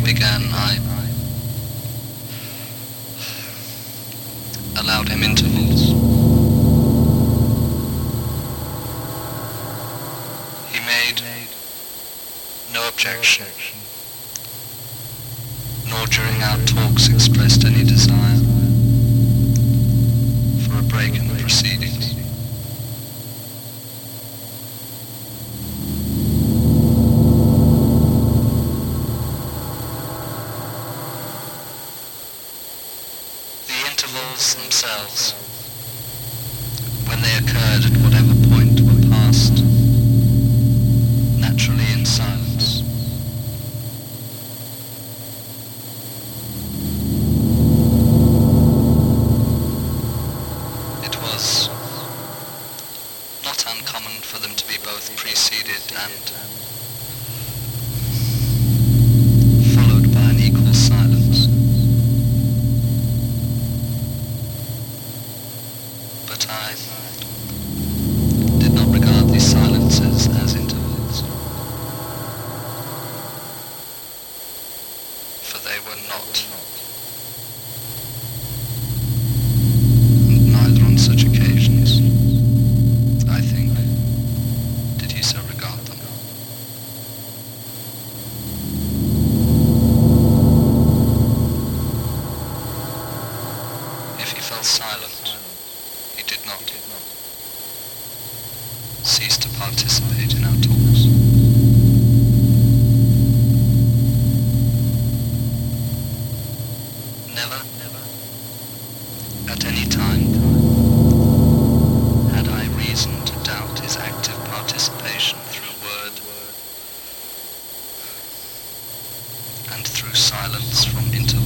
began, I allowed him intervals. He made no objection, nor during our talks expressed any desire for a break in the proceedings. The intervals themselves, when they occurred at whatever point, were passed naturally in silence. It was not uncommon for them to be both preceded and followed by an equal silence. But I did not regard these silences as intervals, for they were not, and neither on such occasions, I think, did he so regard them. If he fell silent, he did not cease to participate in our talks. Never, at any time, had I reason to doubt his active participation through word and through silence from intervals.